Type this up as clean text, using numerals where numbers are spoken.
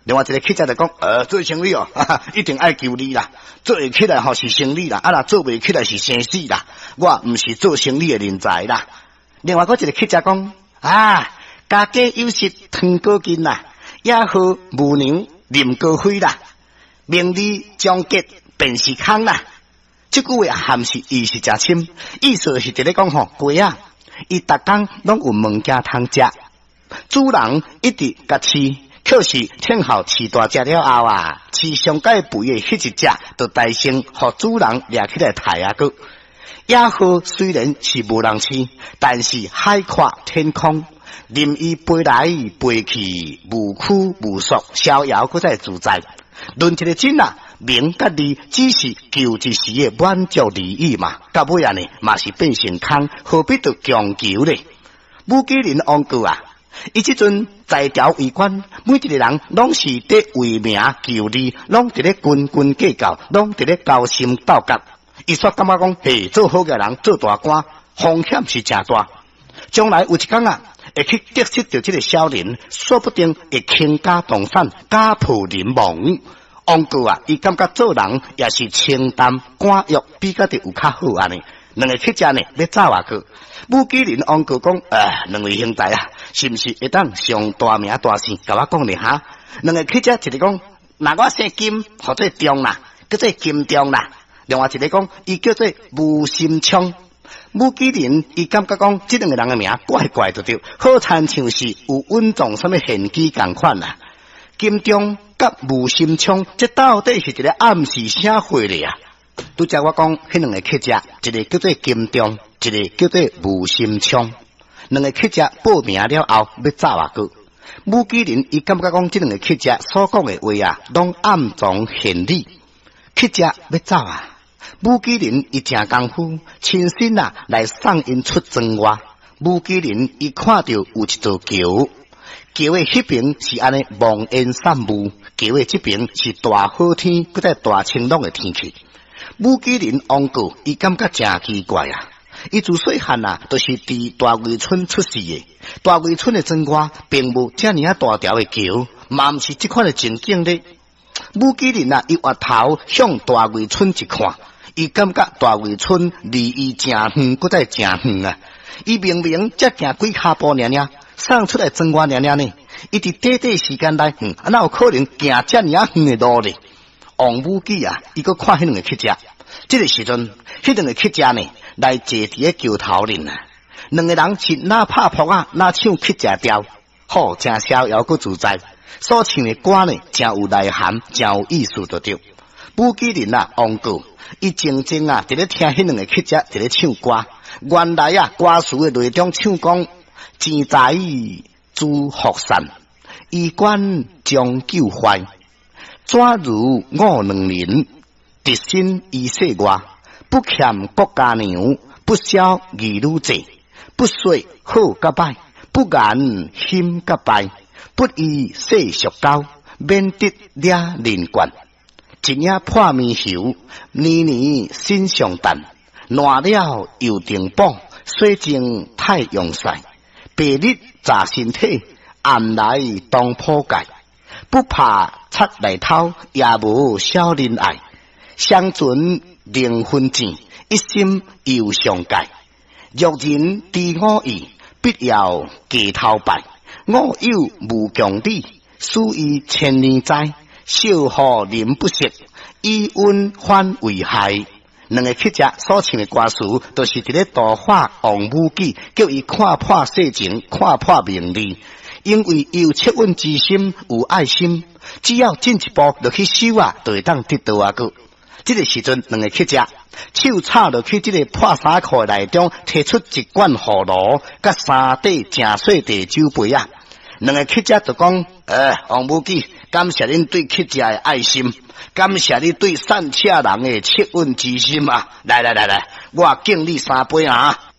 另外一个乞丐就讲，做生意哦，一定爱求你啦，做会起来吼是生意啦，若做袂起来是生死啦，我毋是做生意的人才啦。另外一个乞丐讲，家家有时糖果金啦，也好母牛啉高灰啦，名利将结便是空啦。这句话含是意是真深，意思是伫咧讲吼，鸡啊，伊逐工拢有物件通食，主人一直甲饲。可是天后饲大只了后饲上界肥的迄一只，就大声互主人掠起来刣啊个。野鹤虽然是无人饲，但是海阔天空，任伊飞来飞去，无拘无束，逍遥搁再自在。论一个真啊，名甲利只是求一时的满足利益嘛，到尾啊呢，嘛是变成空，何必得强求呢？武吉林王句啊！伊即阵在朝为官，每一个人拢是伫为名求利，拢伫咧斤斤计较，拢伫咧交心斗角。伊煞感觉讲，嘿，做好嘅人做大官，风险是真大。将来有一天啊，会去得失到这个小人，说不定会倾家荡产，家破人亡。王句啊，伊感觉做人也是清淡寡欲，比较的有较好安尼。两个乞丐呢，要走啊去。武吉林王句讲，两位兄弟啊，是毋是会当上大名大姓？甲我讲咧哈。两个乞丐一个讲，那我姓金，或者中啦，叫做金中啦。另外一个讲，伊叫做吴心昌。武吉林伊感觉讲，这两个人的名怪怪的对，好参像是有稳重什么献机共款啦。金中甲吴心昌，这到底是一个暗示啥货咧啊？拄则我讲，迄两个乞丐，一个叫做金中，一个叫做吴心昌。两个乞丐报名了后，要走啊个。武吉林伊感觉讲，这两个乞丐所讲的话啊，拢暗藏嫌理。乞丐要走啊，武吉林伊正功夫，亲身啊来送因出庄外。武吉林伊看到有一座桥，桥的迄边是安尼蒙烟散雾，桥的这边是大好天，搁再大晴朗的天气。武吉林王句伊感觉真奇怪啊！伊自细汉啊，都是伫大围村出世的。大围村的庄外并无遮尔啊大条的桥，嘛毋是即款的情景咧。武吉林啊，伊回头向大围村一看，伊感觉大围村离伊真远，搁再真远啊！伊明明才行几下步尔尔，送出来庄外尔尔呢，伊伫短短时间内，哪有可能行遮尔啊远的路咧？王武吉啊，伊搁看迄两个乞丐，这个时阵，迄两个乞丐呢来坐伫个桥头林啊，两个人是哪拍扑啊，哪唱乞丐调，好真逍遥搁自在。所唱的歌呢，真有内涵，真有意思就对。武吉林啊，王句，伊静静啊，伫咧听迄两个乞丐伫咧唱歌。原来啊，歌词的内容唱讲：钱财诸福散，衣冠将就坏。怎如我两人，直身衣世外，不欠国家娘，不消儿女债，不说好甲歹，不言心甲败，不依世俗高，免得惹人惯。一领破面袖，年年身上淡，烂了又定补，水晶太阳晒，白日炸身体，暗来当铺盖。不怕贼来偷，也无少年爱。相存灵魂正，一心又上界。若人知我意，必要街头拜。我有无强理，使伊千年哉。笑何人不识，以恩反为害。两个乞丐所唱的歌词，都是伫咧度化王武吉，叫伊看破世情，看破名利。因为有恻隐之心，有爱心，只要进一步落去收啊，就会当得到啊个。这个时阵，两个乞丐手插落去这个破衫裤内中，摕出一罐葫芦，甲三底正细地酒杯啊。两个乞丐就讲：王武吉，感谢恁对乞丐的爱心，感谢你对善车人的恻隐之心啊！来，我敬你3杯啊！